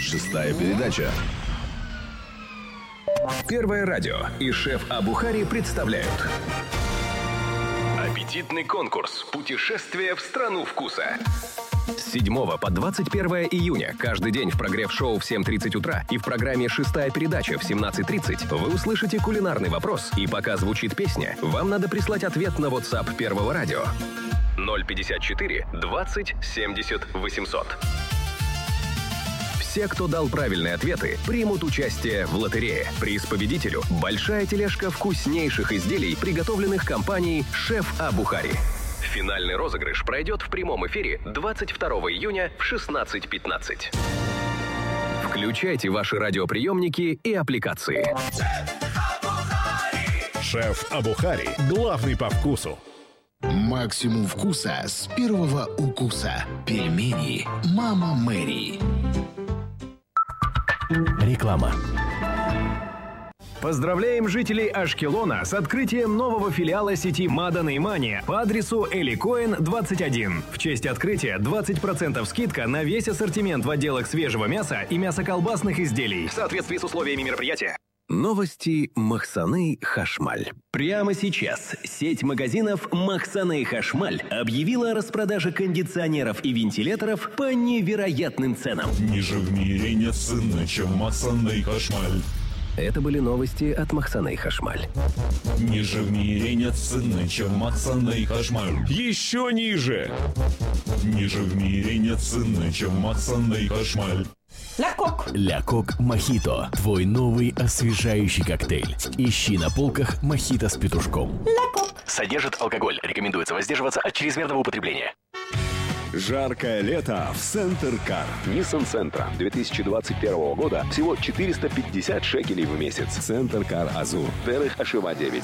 Шестая передача. Первое радио и шеф Абухари представляют аппетитный конкурс «Путешествие в страну вкуса». С 7 по 21 июня каждый день в прогрев-шоу в 7:30 утра и в программе «Шестая передача» в 17:30 вы услышите кулинарный вопрос, и пока звучит песня, вам надо прислать ответ на WhatsApp Первого радио 054 20 70 800. Все, кто дал правильные ответы, примут участие в лотерее. Приз победителю – большая тележка вкуснейших изделий, приготовленных компанией «Шеф Абухари». Финальный розыгрыш пройдет в прямом эфире 22 июня в 16:15. Включайте ваши радиоприемники и аппликации. Шеф Абухари. Главный по вкусу. Максимум вкуса с первого укуса. Пельмени «Мама Мэри». Реклама. Поздравляем жителей Ашкелона с открытием нового филиала сети Мадан и Мани по адресу Эликоин 21. В честь открытия 20% скидка на весь ассортимент в отделах свежего мяса и мясоколбасных изделий в соответствии с условиями мероприятия. Новости Махсаны Хашмаль. Прямо сейчас сеть магазинов Махсаны Хашмаль объявила о распродаже кондиционеров и вентиляторов по невероятным ценам. Ниже в мире нет цены, чем Махсаны Хашмаль. Это были новости от Махсаны Хашмаль. Ниже в мире нет цены, чем Махсаны Хашмаль. Еще ниже. Ниже в мире нет цены, чем Махсаны Хашмаль. Ля Кок Мохито. Твой новый освежающий коктейль. Ищи на полках мохито с петушком. Содержит алкоголь. Рекомендуется воздерживаться от чрезмерного употребления. Жаркое лето в Центр Кар. Nissan Sentra 2021 года всего 450 шекелей в месяц. Центр Кар Азур. Дерых Ашива 9.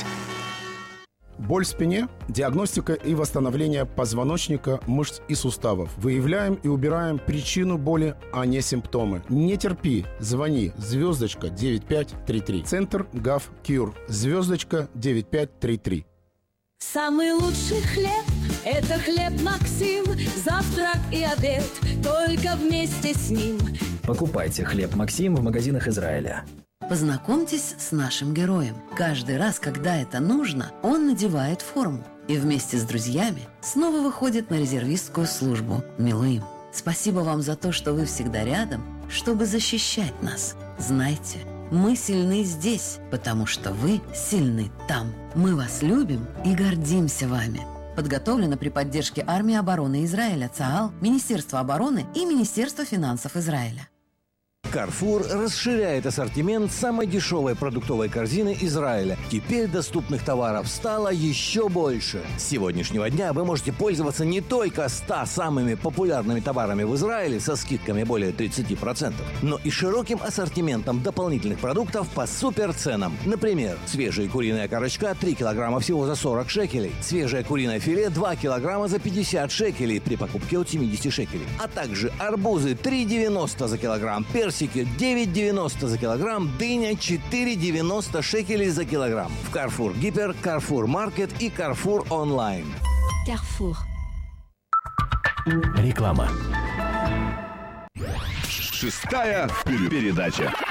Боль в спине, диагностика и восстановление позвоночника, мышц и суставов. Выявляем и убираем причину боли, а не симптомы. Не терпи, звони, звездочка 9533. Центр Гав Кьюр, звездочка 9533. Самый лучший хлеб – это хлеб Максим. Завтрак и обед только вместе с ним. Покупайте хлеб Максим в магазинах Израиля. Познакомьтесь с нашим героем. Каждый раз, когда это нужно, он надевает форму и вместе с друзьями снова выходит на резервистскую службу Милуим. Спасибо вам за то, что вы всегда рядом, чтобы защищать нас. Знайте, мы сильны здесь, потому что вы сильны там. Мы вас любим и гордимся вами. Подготовлено при поддержке Армии обороны Израиля, ЦААЛ, Министерства обороны и Министерства финансов Израиля. Carrefour расширяет ассортимент самой дешевой продуктовой корзины Израиля. Теперь доступных товаров стало еще больше. С сегодняшнего дня вы можете пользоваться не только 100 самыми популярными товарами в Израиле со скидками более 30%, но и широким ассортиментом дополнительных продуктов по суперценам. Например, свежая куриная корочка 3 килограмма всего за 40 шекелей, свежее куриное филе 2 килограмма за 50 шекелей при покупке от 70 шекелей, а также арбузы 3,90 за килограмм, персики 9,90 за килограмм, дыня 4,90 шекелей за килограмм. В Carrefour Гипер, Carrefour Маркет и Carrefour Онлайн. Carrefour. Реклама. Шестая передача.